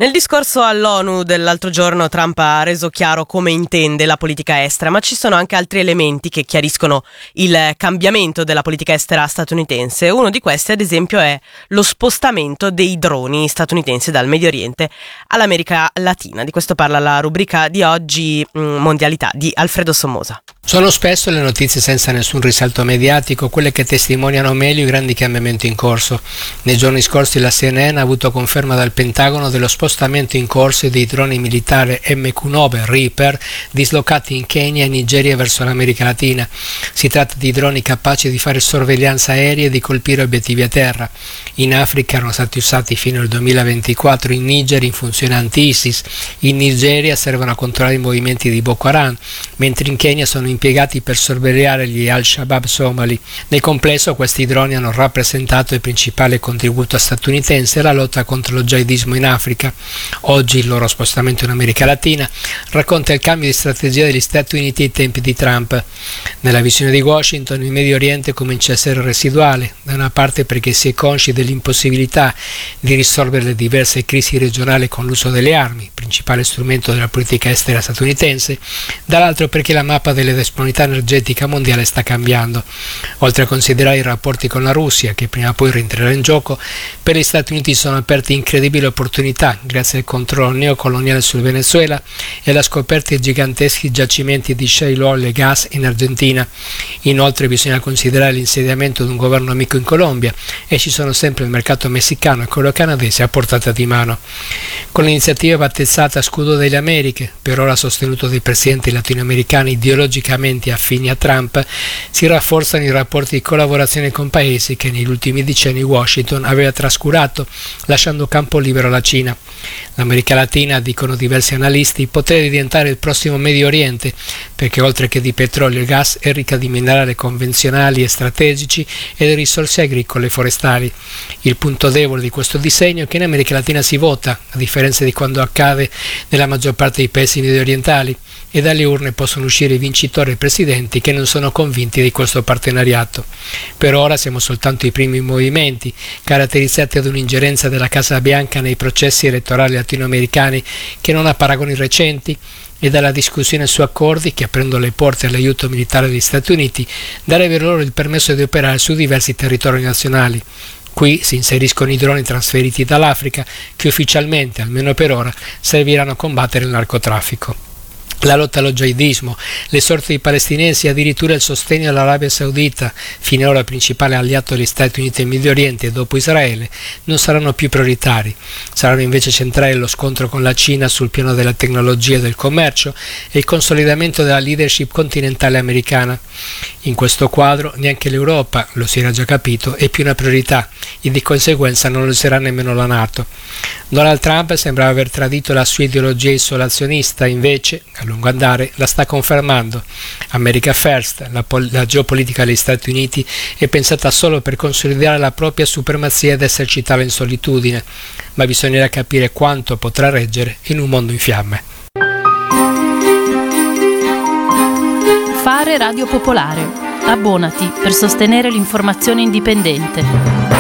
Nel discorso all'ONU dell'altro giorno Trump ha reso chiaro come intende la politica estera, ma ci sono anche altri elementi che chiariscono il cambiamento della politica estera statunitense. Uno di questi, ad esempio, è lo spostamento dei droni statunitensi dal Medio Oriente all'America Latina. Di questo parla la rubrica di oggi, Mondialità, di Alfredo Sommosa. Sono spesso le notizie senza nessun risalto mediatico quelle che testimoniano meglio i grandi cambiamenti in corso. Nei giorni scorsi la CNN ha avuto conferma dal Pentagono dello spostamento in corso dei droni militari MQ-9 Reaper dislocati in Kenya e Nigeria verso l'America Latina. Si tratta di droni capaci di fare sorveglianza aerea e di colpire obiettivi a terra. In Africa erano stati usati fino al 2024, in Niger in funzione anti-ISIS, in Nigeria servono a controllare i movimenti di Boko Haram, mentre in Kenya sono impiegati per sorvegliare gli Al-Shabaab somali. Nel complesso questi droni hanno rappresentato il principale contributo statunitense alla lotta contro lo jihadismo in Africa. Oggi il loro spostamento in America Latina racconta il cambio di strategia degli Stati Uniti ai tempi di Trump. Nella visione di Washington il Medio Oriente comincia a essere residuale, da una parte perché si è consci dell'impossibilità di risolvere le diverse crisi regionali con l'uso delle armi, principale strumento della politica estera statunitense, dall'altro perché la mappa delle disponibilità energetica mondiale sta cambiando. Oltre a considerare i rapporti con la Russia, che prima o poi rientrerà in gioco, per gli Stati Uniti sono aperte incredibili opportunità grazie al controllo neocoloniale sul Venezuela e alla scoperta di giganteschi giacimenti di shale oil e gas in Argentina. Inoltre bisogna considerare l'insediamento di un governo amico in Colombia e ci sono sempre il mercato messicano e quello canadese a portata di mano. Con l'iniziativa battezzata Scudo delle Americhe, per ora sostenuto dai presidenti latinoamericani ideologicamente affini a Trump, si rafforzano i rapporti di collaborazione con paesi che negli ultimi decenni Washington aveva trascurato, lasciando campo libero alla Cina. L'America Latina, dicono diversi analisti, potrebbe diventare il prossimo Medio Oriente, perché oltre che di petrolio e gas è ricca di minerali convenzionali e strategici e di risorse agricole e forestali. Il punto debole di questo disegno è che in America Latina si vota, a differenza di quando accade nella maggior parte dei paesi mediorientali, e dalle urne possono uscire vincitori e presidenti che non sono convinti di questo partenariato. Per ora siamo soltanto ai primi movimenti, caratterizzati da un'ingerenza della Casa Bianca nei processi elettorali latinoamericani che non ha paragoni recenti, e dalla discussione su accordi che, aprendo le porte all'aiuto militare degli Stati Uniti, darebbero loro il permesso di operare su diversi territori nazionali. Qui si inseriscono i droni trasferiti dall'Africa che ufficialmente, almeno per ora, serviranno a combattere il narcotraffico. La lotta allo jihadismo, le sorti dei palestinesi e addirittura il sostegno all'Arabia Saudita, finora principale alleato degli Stati Uniti e Medio Oriente dopo Israele, non saranno più prioritari. Saranno invece centrali lo scontro con la Cina sul piano della tecnologia e del commercio e il consolidamento della leadership continentale americana. In questo quadro neanche l'Europa, lo si era già capito, è più una priorità e di conseguenza non lo sarà nemmeno la NATO. Donald Trump sembrava aver tradito la sua ideologia isolazionista, invece a lungo andare la sta confermando. America First, la geopolitica degli Stati Uniti, è pensata solo per consolidare la propria supremazia ed esercitarla in solitudine, ma bisognerà capire quanto potrà reggere in un mondo in fiamme. Fare Radio Popolare. Abbonati per sostenere l'informazione indipendente.